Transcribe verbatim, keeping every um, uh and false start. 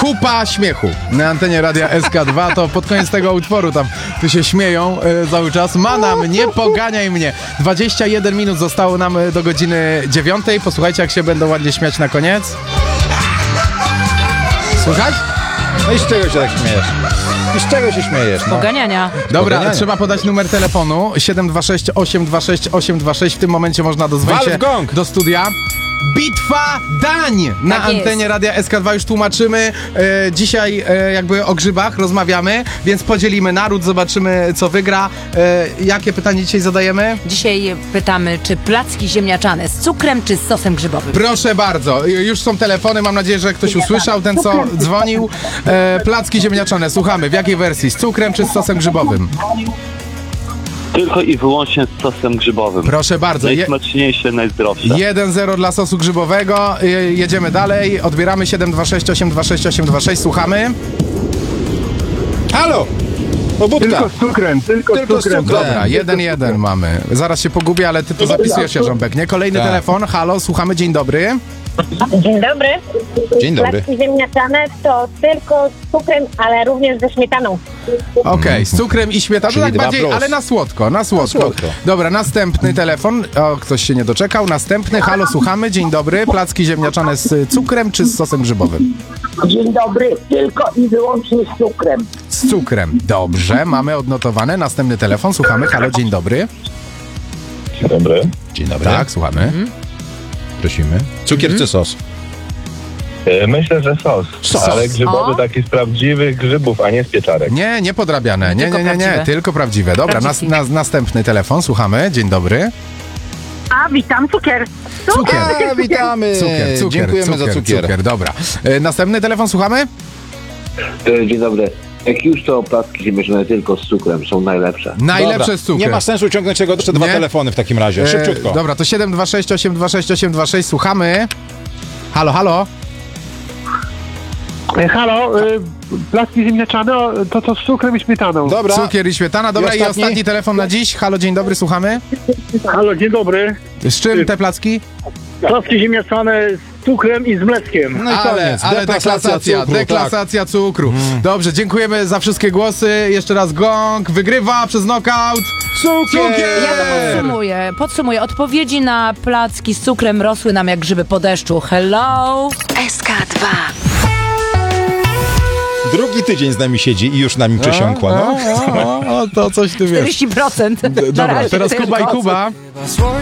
Kupa śmiechu na antenie Radia S K dwa. To pod koniec tego utworu tam tu się śmieją e, cały czas. Manam, nie poganiaj mnie. dwadzieścia jeden minut zostało nam do godziny dziewiątej. Posłuchajcie, jak się będą ładnie śmiać na koniec. Słychać? No i z czego się tak śmiejesz? I z czego się śmiejesz? No? Poganiania. Dobra, Poganiania. trzeba podać numer telefonu siedem dwa sześć osiem dwa sześć osiem dwa sześć. W tym momencie można dozwolić Wal w się gong. do studia. Bitwa dań na Tak antenie jest. Radia S K dwa. Już tłumaczymy. E, dzisiaj e, jakby o grzybach rozmawiamy, więc podzielimy naród, zobaczymy, co wygra. E, jakie pytanie dzisiaj zadajemy? Dzisiaj pytamy, czy placki ziemniaczane z cukrem, czy z sosem grzybowym? Proszę bardzo, już są telefony, mam nadzieję, że ktoś usłyszał, ten co dzwonił. E, placki ziemniaczane, słuchamy. W jakiej wersji? Z cukrem czy z sosem grzybowym? Tylko i wyłącznie z sosem grzybowym. Proszę bardzo. Je- Najsmaczniejsze, najzdrowsze. jeden zero dla sosu grzybowego. Je- jedziemy dalej. Odbieramy siedem dwa sześć osiem dwa sześć osiem dwa sześć. Słuchamy. Halo! Pobudka! Tylko z cukrem, tylko, Tylko z cukrem. z cukrem. Dobra, jeden jeden mamy. Zaraz się pogubię, ale ty to zapisujesz, Jarząbek, nie? Kolejny Tak. telefon. Halo, słuchamy. Dzień dobry. Dzień dobry. Dzień dobry. Placki ziemniaczane to tylko z cukrem, ale również ze śmietaną. Okej, z cukrem i śmietaną, Czyli tak dwa bardziej, plus. ale na słodko, na słodko. słodko. Dobra, następny telefon. O, ktoś się nie doczekał. Następny. Halo, słuchamy. Dzień dobry. Placki ziemniaczane z cukrem czy z sosem grzybowym? Dzień dobry. Tylko i wyłącznie z cukrem. Z cukrem. Dobrze, mamy odnotowane. Następny telefon. Słuchamy. Halo, dzień dobry. Dzień dobry. Dzień dobry. Tak, słuchamy. Prosimy. Cukier czy sos? E, Myślę, że sos. Sos. Ale grzybowy O. taki z prawdziwych grzybów, a nie z pieczarek. Nie, nie podrabiane. Nie, Tylko nie, nie, nie. prawdziwe. Tylko prawdziwe. Dobra, nas, Prawdziwki. nas, następny telefon. Słuchamy. Dzień dobry. A, witam, cukier. Cukier. A, witamy! Cukier, cukier. Dziękujemy za cukier. Dobra. E, następny telefon. Słuchamy. Dzień dobry. Jak już to placki ziemniaczane tylko z cukrem są najlepsze. Najlepsze Dobra. z cukrem. Nie ma sensu ciągnąć tego jeszcze dwa Nie? telefony w takim razie. E, Szybciutko. Dobra, to siedem dwa sześć osiem dwa sześć osiem dwa sześć. Słuchamy. Halo, halo. E, Halo, e, placki ziemniaczane o, to to z cukrem i śmietaną. Dobra. Cukier i śmietana. Dobra, i I ostatni? ostatni telefon na dziś. Halo, dzień dobry, słuchamy. Halo, dzień dobry. Z czym te placki? Placki ziemniaczane z cukrem i z mleczkiem. No i ale, koniec. ale Deklasacja deklasacja, cukru, deklasacja cukru. Dobrze, dziękujemy za wszystkie głosy. Jeszcze raz gong. Wygrywa przez knockout. Cukier! Cukier! Ja to podsumuję. Podsumuję. Odpowiedzi na placki z cukrem rosły nam jak grzyby po deszczu. Hello! S K dwa. Drugi tydzień z nami siedzi i już nami przesiąkła, no. O, o, o, to coś ty wiesz. czterdzieści procent. Na Dobra, razie teraz Kuba i tylko. Kuba.